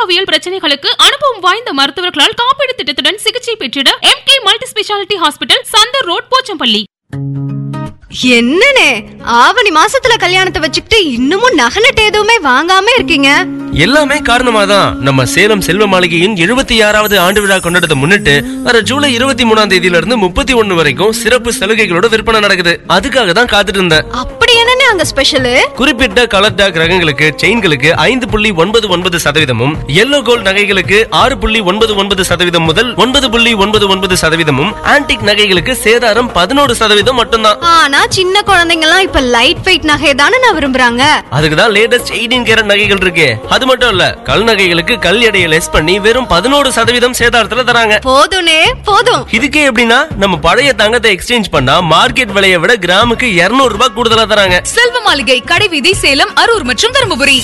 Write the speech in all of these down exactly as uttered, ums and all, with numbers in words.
முகப்பருவியல் பிரச்சனைகளுக்கு அனுபவம் வாய்ந்த மருத்துவர்களால் காப்பீடு திட்டத்துடன் சிகிச்சை பெற்றிட M K multi speciality hospital, Chandar road, Pochampalli. என்னனே ஆவணி மாசத்துல கல்யாணத்தை வச்சுக்கிட்டு இன்னமும் நகை நட்டு எதுவுமே வாங்காம இருக்கீங்க? எல்லாமே காரணமாதான் நம்ம சேலம் செல்வ மாளிகையின் எழுபத்தி ஆறாவது ஆண்டு விழா கொண்டாடத்தை முன்னிட்டு வர ஜூலை இருபத்தி மூணாம் தேதியில இருந்து முப்பத்தி ஒண்ணு வரைக்கும் சிறப்பு சலுகைகளோட விற்பனை நடக்குது. அதுக்காக தான் காத்துட்டு இருந்தேன். அப்படி என்னன்னு அங்க ஸ்பெஷல்? குறிப்பிட்ட கலர் டாக் ரகங்களுக்கு செயின்களுக்கு ஐந்து புள்ளி ஒன்பது ஒன்பது சதவீதமும், எல்லோ கோல்ட் நகைகளுக்கு ஆறு புள்ளி ஒன்பது ஒன்பது சதவீதம் முதல் ஒன்பது புள்ளி ஒன்பது ஒன்பது சதவீதமும், ஆன்டிக் நகைகளுக்கு சேதாரம் பதினோரு சதவீதம் மட்டும்தான். ஆனா சின்ன குழந்தைங்க எல்லாம் இப்ப லைட் வெயிட் நகை தானே நான் விரும்புறாங்க. அதுக்குதான் லேட்டஸ்ட் எயிட்டீன் கேரட் நகைகள் இருக்கு. அது மட்டும் இல்ல, கல் நகைகளுக்கு கல் எடையை லெஸ் பண்ணி வெறும் பதினோரு சதவீதம் சேதாரத்துல தராங்க. போதும்னே போதும். இதுக்கே எப்படின்னா, நம்ம பழைய தங்கத்தை எக்ஸ்சேஞ்ச் பண்ணா மார்க்கெட் விலையை விட கிராமுக்கு இருநூறு ரூபாய் கூடுதலா தராங்க. செல்வ மாளிகை, கடைவீதி, சேலம், அரூர் மற்றும் தருமபுரி.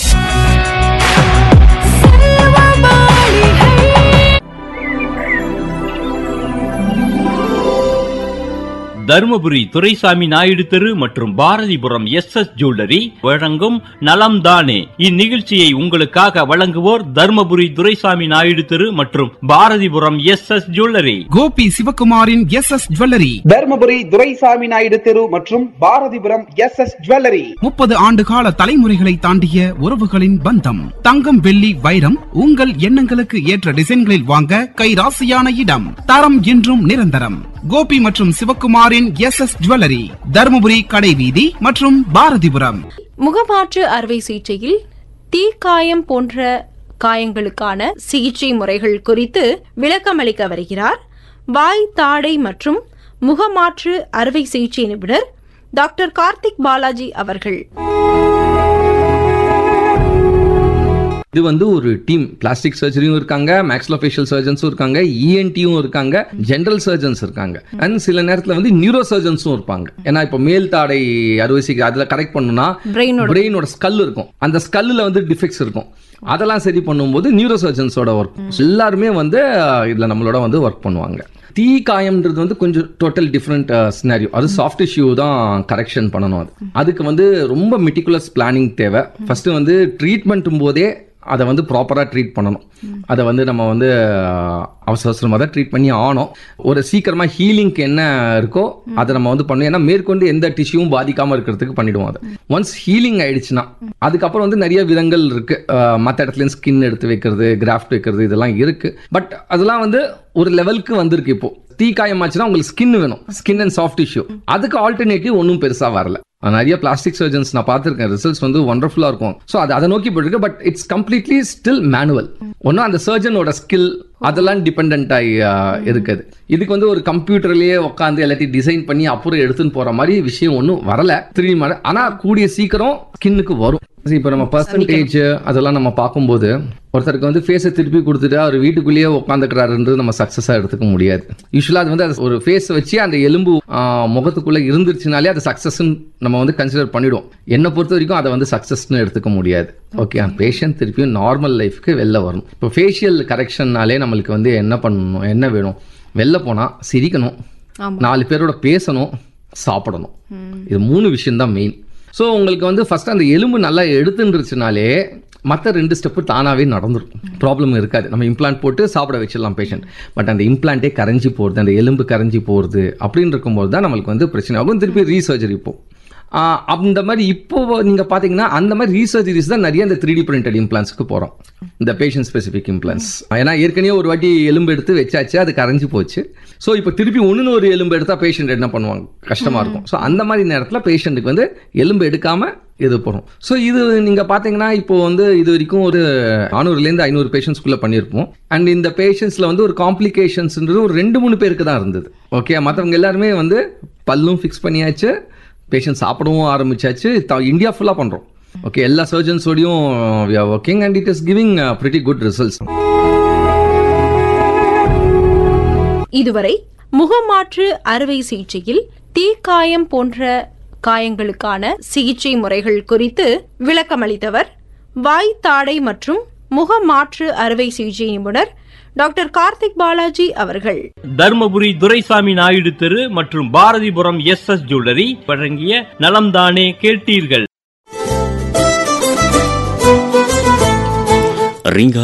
தருமபுரி துரைசாமி நாயுடு தெரு மற்றும் பாரதிபுரம் எஸ் எஸ் ஜுவல்லரி வழங்கும் நலம் தானே. இந்நிகழ்ச்சியை உங்களுக்காக வழங்குவோர் தருமபுரி துரைசாமி நாயுடு தெரு மற்றும் Bharathipuram S S jewellery. Gopi சிவகுமாரின் S S jewellery, Dharmapuri Duraisamy Naidu தெரு மற்றும் பாரதிபுரம் எஸ் எஸ் ஜுவல்லரி. முப்பது ஆண்டு கால தலைமுறைகளை தாண்டிய உறவுகளின் பந்தம். தங்கம், வெள்ளி, வைரம் உங்கள் எண்ணங்களுக்கு ஏற்ற டிசைன்களில் வாங்க கைராசியான இடம். தரம் என்றும் நிரந்தரம். கோபி மற்றும் சிவகுமாரின் எஸ் எஸ் ஜுவல்லரி, தருமபுரி கடைவீதி மற்றும் பாரதிபுரம். முகமாற்று அறுவை சிகிச்சையில் தீக்காயம் போன்ற காயங்களுக்கான சிகிச்சை முறைகள் குறித்து விளக்கமளிக்க வருகிறார் வாய், தாடை மற்றும் முகமாற்று அறுவை சிகிச்சை நிபுணர் டாக்டர் கார்த்திக் பாலாஜி அவர்கள். இது வந்து ஒரு டீம். பிளாஸ்டிக் சர்ஜரியும் இருக்காங்க, மேக்ஸிலோஃபேஷியல் சர்ஜன்ஸும் இருக்காங்க, இஎன்டியும் இருக்காங்க, ஜெனரல் சர்ஜன்ஸ் இருக்காங்க, அண்ட் சில நேரத்தில் வந்து நியூரோ சர்ஜன்ஸும் இருப்பாங்க. ஏன்னா இப்போ மேல் தாடை அறுவை சிகிச்சை அதில் கரெக்ட் பண்ணணும்னா பிரெயினோட ஸ்கல் இருக்கும், அந்த ஸ்கல்லில் வந்து டிஃபெக்ட்ஸ் இருக்கும், அதெல்லாம் சரி பண்ணும்போது நியூரோ சர்ஜன்ஸோட ஒர்க் எல்லாருமே வந்து இதில் நம்மளோட வந்து ஒர்க் பண்ணுவாங்க. தீ காயம்ன்றது வந்து கொஞ்சம் டோட்டல் டிஃப்ரெண்ட் சினாரியோ. அது சாஃப்ட் டிஷ்யூ தான் கரெக்ஷன் பண்ணணும். அது அதுக்கு வந்து ரொம்ப மெட்டிகுலஸ் பிளானிங் தேவை. ஃபர்ஸ்ட் வந்து ட்ரீட்மெண்ட்டும் போதே அதை வந்து ப்ராப்பராக ட்ரீட் பண்ணணும். அதை வந்து நம்ம வந்து அவசர அவசரமாக தான் ட்ரீட் பண்ணி ஆனோம். ஒரு சீக்கிரமாக ஹீலிங்க்கு என்ன இருக்கோ அதை நம்ம வந்து பண்ணணும். ஏன்னா மேற்கொண்டு எந்த டிஷ்யூவும் பாதிக்காமல் இருக்கிறதுக்கு பண்ணிடுவோம். அதை ஒன்ஸ் ஹீலிங் ஆயிடுச்சுன்னா அதுக்கப்புறம் வந்து நிறைய விதங்கள் இருக்கு. மற்ற இடத்துலேருந்து ஸ்கின் எடுத்து வைக்கிறது, கிராஃப்ட் வைக்கிறது, இதெல்லாம் இருக்கு. பட் அதெல்லாம் வந்து ஒரு லெவலுக்கு வந்திருக்கு. இப்போ தீ காயமாச்சுன்னா உங்களுக்கு ஸ்கின் வேணும், ஸ்கின் அண்ட் சாஃப்ட் டிஷ்யூ. அதுக்கு ஆல்டர்னேட்டிவ் ஒன்றும் பெருசாக வரல. நிறைய பிளாஸ்டிக் சர்ஜன்ஸ் நான் பார்த்துருக்கேன், ரிசல்ட்ஸ் வந்து ஒண்டர்ஃபுல்லாக இருக்கும். ஸோ அது அதை நோக்கி போயிருக்கு. But it's completely still manual. ஒன்றும் அந்த சர்ஜனோட ஸ்கில் அதெல்லாம் டிபெண்ட் ஆகி இருக்குது. இதுக்கு வந்து ஒரு கம்ப்யூட்டர்லேயே உட்காந்து எல்லாத்தையும் டிசைன் பண்ணி அப்புறம் எடுத்துன்னு போகிற மாதிரி விஷயம் ஒன்றும் வரல த்ரீ டி மாடல். ஆனால் கூடிய சீக்கிரம் ஸ்கின்னுக்கு வரும். இப்போ நம்ம பர்சன்டேஜ் அதெல்லாம் நம்ம பார்க்கும்போது ஒருத்தருக்கு வந்து ஃபேஸை திருப்பி கொடுத்துட்டு அவர் வீட்டுக்குள்ளேயே உட்காந்துக்கிறாருன்றது நம்ம சக்ஸஸாக எடுத்துக்க முடியாது. யூஸ்வலாக அது வந்து ஒரு ஃபேஸ் வச்சு அந்த எலும்பு முகத்துக்குள்ளே இருந்துருச்சுனாலே அது சக்ஸஸ்ன்னு நம்ம வந்து கன்சிடர் பண்ணிவிடுவோம். என்னை பொறுத்த வரைக்கும் அதை வந்து சக்ஸஸ்ன்னு எடுத்துக்க முடியாது. ஓகே, அந்த பேஷண்ட் திருப்பியும் நார்மல் லைஃப்க்கு வெளில வரணும். இப்போ ஃபேஷியல் கரெக்ஷன்னாலே நம்மளுக்கு வந்து என்ன பண்ணணும், என்ன வேணும்? வெளில போனால் சிரிக்கணும், நாலு பேரோட பேசணும், சாப்பிடணும். இது மூணு விஷயம் தான் மெயின். ஸோ உங்களுக்கு வந்து ஃபர்ஸ்ட் அந்த எலும்பு நல்லா எடுத்துருச்சுனாலே மற்ற ரெண்டு ஸ்டெப்பு தானாகவே நடந்துடும், ப்ராப்ளம் இருக்காது. நம்ம இம்ப்ளான்ட் போட்டு சாப்பிட வச்சிடலாம் பேஷண்ட். பட் அந்த இம்ப்ளான்ட்டே கரைஞ்சி போகிறது, அந்த எலும்பு கரைஞ்சி போகிறது அப்படின்னு இருக்கும்போது தான் நம்மளுக்கு வந்து பிரச்சனை ஆகும். திருப்பி ரீசர்ஜரி இப்போ அந்த மாதிரி இப்போ நீங்கள் பார்த்தீங்கன்னா அந்த மாதிரி ரீசர்ஜரிஸ் தான் நிறைய இந்த த்ரீ டி பிரிண்டட் இம்ப்ளான்ஸ்க்கு போகிறோம், இந்த பேஷண்ட் ஸ்பெசிஃபிக் இம்ப்ளான்ஸ். ஏன்னா ஏற்கனவே ஒரு வாட்டி எலும்பு எடுத்து வச்சாச்சு, அது கரைஞ்சி போச்சு. ஸோ இப்போ திருப்பி ஒன்று ஒரு எலும்பு எடுத்தால் பேஷண்ட் என்ன பண்ணுவாங்க, கஷ்டமாக இருக்கும். ஸோ அந்த மாதிரி நேரத்தில் பேஷண்ட்டுக்கு வந்து எலும்பு எடுக்காமல் இது போகிறோம். ஸோ இது நீங்கள் பார்த்தீங்கன்னா இப்போ வந்து இது வரைக்கும் ஒரு நானூறுலேருந்து ஐநூறு பேஷண்ட்ஸ்குள்ளே பண்ணியிருப்போம். அண்ட் இந்த பேஷண்ட்ஸில் வந்து ஒரு காம்ப்ளிகேஷன்ஸ்ன்றது ஒரு ரெண்டு மூணு பேருக்கு தான் இருந்தது. ஓகே, மற்றவங்க எல்லாருமே வந்து பல்லும் ஃபிக்ஸ் பண்ணியாச்சு, பேஷண்ட் சாப்பிடவும் ஆரம்பிச்சாச்சு. இந்தியா ஃபுல்லாக பண்ணுறோம். ஓகே, எல்லா சர்ஜன்ஸோடையும் we are working and it is giving pretty good results. இதுவரை முகமாற்று அறுவை சிகிச்சையில் தீக்காயம் போன்ற காயங்களுக்கான சிகிச்சை முறைகள் குறித்து விளக்கமளித்தவர் வாய், தாடை மற்றும் முகமாற்று அறுவை சிகிச்சை நிபுணர் டாக்டர் கார்த்திக் பாலாஜி அவர்கள். தர்மபுரி துரைசாமி நாயுடு தெரு மற்றும் பாரதிபுரம் எஸ் எஸ் ஜுவல்லரி வழங்கிய நலம்தானே கேட்டீர்கள்.